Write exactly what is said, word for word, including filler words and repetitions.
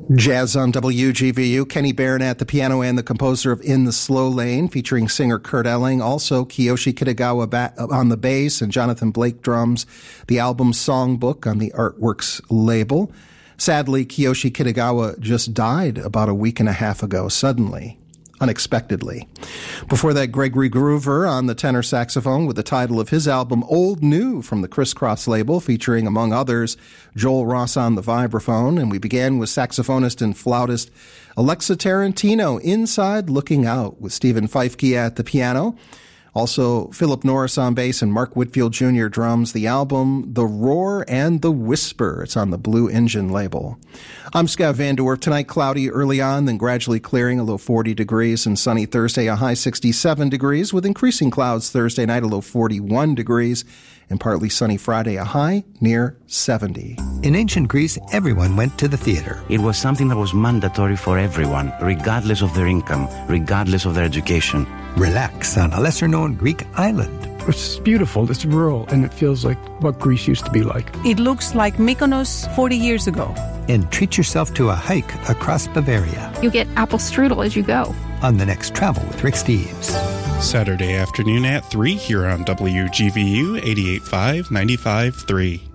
Jazz on W G V U, Kenny Barron at the piano and the composer of In the Slow Lane, featuring singer Kurt Elling. Also, Kiyoshi Kitagawa ba- on the bass and Jonathan Blake drums. The album Songbook on the Artworks label. Sadly, Kiyoshi Kitagawa just died about a week and a half ago, suddenly, unexpectedly. Before that, Gregory Groover on the tenor saxophone with the title of his album Old New from the Crisscross label, featuring, among others, Joel Ross on the vibraphone. And we began with saxophonist and flautist Alexa Tarantino, Inside Looking Out, with Stephen Feifke at the piano. Also, Philip Norris on bass and Mark Whitfield Junior drums. The album, The Roar and the Whisper. It's on the Blue Engine label. I'm Scott Van Der Werf. Tonight, cloudy early on, then gradually clearing, a low forty degrees, and sunny Thursday, a high sixty-seven degrees, with increasing clouds Thursday night, a low forty-one degrees, and partly sunny Friday, a high near seventy. In ancient Greece, everyone went to the theater. It was something that was mandatory for everyone, regardless of their income, regardless of their education. Relax on a lesser-known Greek island. It's beautiful, it's rural, and it feels like what Greece used to be like. It looks like Mykonos forty years ago. And treat yourself to a hike across Bavaria. You get apple strudel as you go. On the next Travel with Rick Steves. Saturday afternoon at three here on W G V U eighty-eight point five, ninety-five point three.